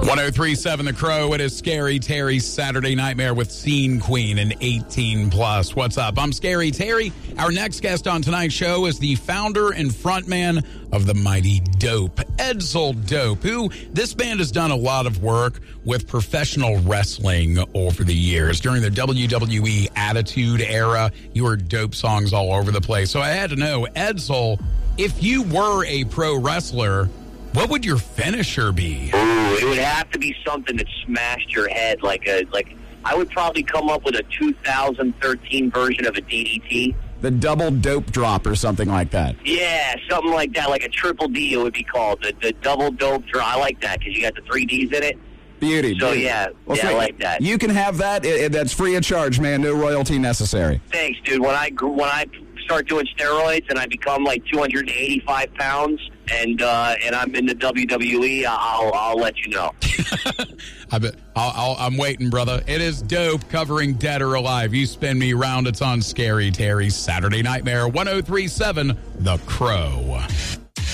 1037 The Crow. It is Scary Terry's Saturday Nightmare with Scene Queen and 18 Plus. What's up? I'm Scary Terry. Our next guest on tonight's show is the founder and frontman of the mighty Dope, Edsel Dope, who this band has done a lot of work with professional wrestling over the years. During the WWE Attitude Era, you heard Dope songs all over the place. So I had to know, Edsel, if you were a pro wrestler, what would your finisher be? Ooh, it would have to be something that smashed your head. Like I would probably come up with a 2013 version of a DDT. The double dope drop or something like that. Yeah, something like that, like a triple D it would be called. The double dope drop. I like that because you got the 3 Ds in it. Beauty. So, yeah, I like that. You can have that. That's free of charge, man. No royalty necessary. Thanks, dude. When I start doing steroids and I become like 285 pounds and I'm in the WWE, I'll let you know. I'm waiting, brother. It is Dope covering Dead or Alive. You spin me round. It's on Scary Terry's Saturday Nightmare. 1037 The Crow.